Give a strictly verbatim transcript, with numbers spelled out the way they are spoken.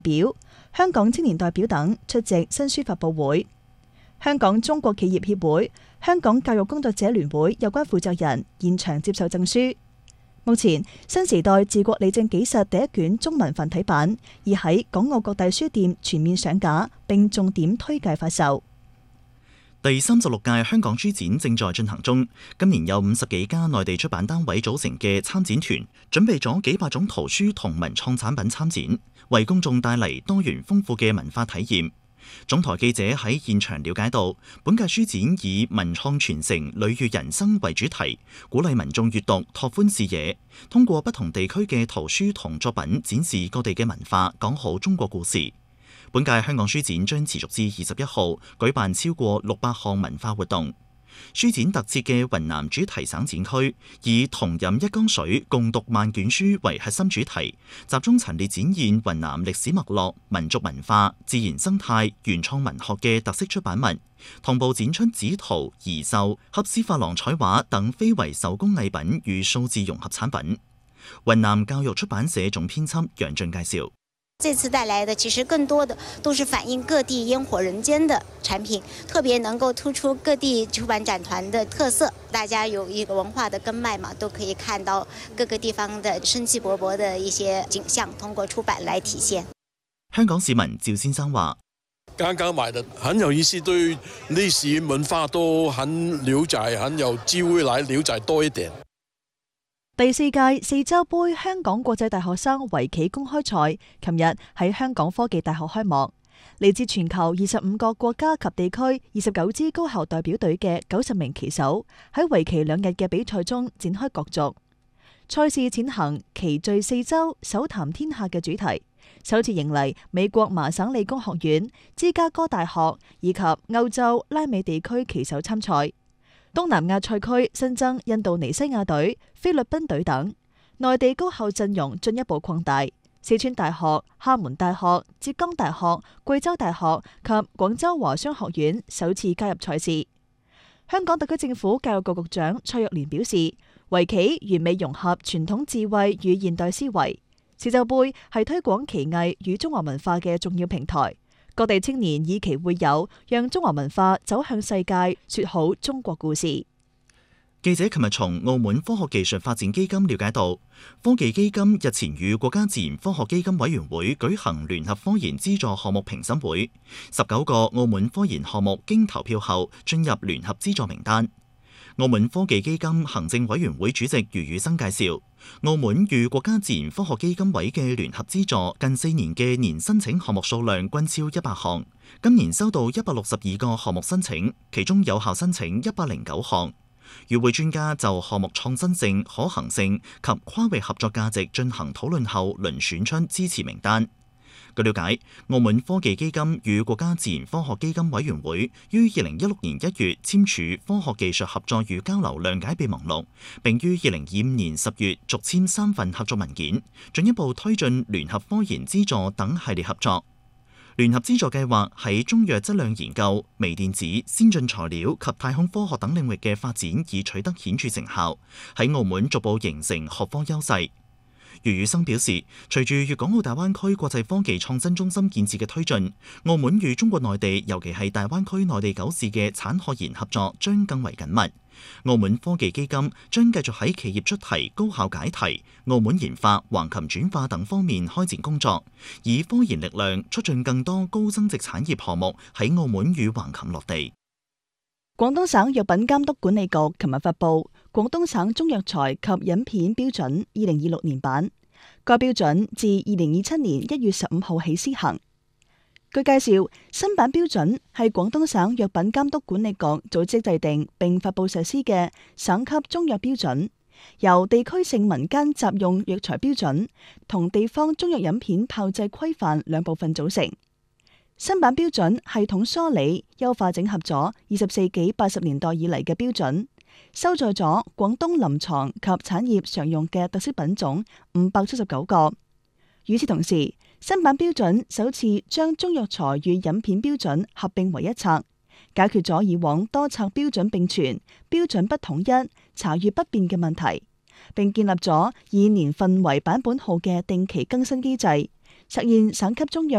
表、香港青年代表等出席新書發佈會。香港中國企業協會、香港教育工作者聯會有關負責人現場接受證書。目前，新時代治國理政紀實第一卷中文繁體版已喺港澳各大書店全面上架，並重點推介發售。 第三十六屆香港書展正在進行中，今年有五十幾家內地出版單位組成嘅參展團，準備咗幾百種圖書同文創產品參展，為公眾帶嚟多元豐富嘅文化體驗。總台記者喺現場了解到，本屆書展以文創傳承、履約人生為主題，鼓勵民眾閱讀，拓寬視野，通過不同地區嘅圖書同作品展示各地嘅文化，講好中國故事。本屆香港書展將持續至二十一號，舉辦超過六百項文化活動。書展特設嘅雲南主題省展區，以同飲一江水，共讀萬卷書為核心主題，集中陳列展現雲南歷史脈絡、民族文化、自然生態、原創文學嘅特色出版物，同步展出紙圖、擬繡、翕絲珐琅彩畫等非遺手工藝品與數字融合產品。雲南教育出版社總編輯楊俊介紹。 這次帶來的其實更多的都是反映各地煙火人間的產品，特別能夠突出各地出版展團的特色。大家有一個文化的根脈嘛，都可以看到各個地方的生氣勃勃的一些景象，通過出版來體現。 香港市民趙先生話： 剛剛買的很有意思，對歷史文化都很了解，很有機會來了解多一點。 第四屆四洲杯香港國際大學生圍棋公開賽，琴日喺香港科技大學開幕。嚟自全球二十五個國家及地區二十九支高校代表隊嘅九十名棋手喺為期兩日嘅比賽中展開角逐。賽事踐行棋聚四洲、手談天下嘅主題，首次迎嚟美國麻省理工學院、芝加哥大學以及歐洲、拉美地區棋手參賽。東南亞賽區新增印度尼西亞隊、菲律賓隊等，內地高校陣容進一步擴大。四川大學、廈門大學、浙江大學、貴州大學及廣州華商學院首次加入賽事。香港特區政府教育局局長蔡若蓮表示，圍棋完美融合傳統智慧與現代思維，四洲杯係推廣棋藝與中華文化嘅重要平台。各地青年以棋會友，讓中華文化走向世界，說好中國故事。 記者琴日從澳門科學技術發展基金了解到，科技基金日前與國家自然科學基金委員會舉行聯合科研資助項目評審會，十九個澳門科研項目經投票後進入聯合資助名單。澳門科技基金行政委員會主席余宇生介紹，澳門與國家自然科學基金委嘅聯合資助近四年嘅年申請項目數量均超一百項，今年收到一百六十二個項目申請，其中有效申請一百零九項。與會專家就項目創新性、可行性及跨域合作價值進行討論後，遴選出支持名單。據了解，澳門科技基金與國家自然科學基金委員會於二零一六年一月簽署科學技術合作與交流諒解備忘錄，並於二零二五年十月續簽三份合作文件，進一步推進聯合科研資助等系列合作。聯合資助計劃喺中藥質量研究、微電子、先進材料及太空科學等領域嘅發展已取得顯著成效，喺澳門逐步形成學科優勢。余宇生表示，隨住粵港澳大灣區國際科技創新中心建設嘅推進，澳門與中國內地，尤其係大灣區內地九市嘅產學研合作將更為緊密。澳門科技基金將繼續喺企業出題、高校解題、澳門研發、橫琴轉化等方面開展工作，以科研力量促進更多高增值產業項目喺澳門與橫琴落地。 廣東省藥品監督管理局琴日發布《廣東省中藥材及飲片標準二零二六年版》，該標準自二零二七年一月十五號起施行。據介紹，新版標準係廣東省藥品監督管理局組織制定並發布實施嘅省級中藥標準，由地區性民間雜用藥材標準同地方中藥飲片炮製規範兩部分組成。新版標準系統梳理、優化整合咗二十世紀八十年代以嚟嘅標準，收載咗廣東臨床及產業常用嘅特色品種五百七十九個。與此同時，新版標準首次將中藥材與飲片標準合併為一冊，解決咗以往多冊標準並存、標準不統一、查閱不便嘅問題，並建立咗以年份為版本號嘅定期更新機制，實現省級中藥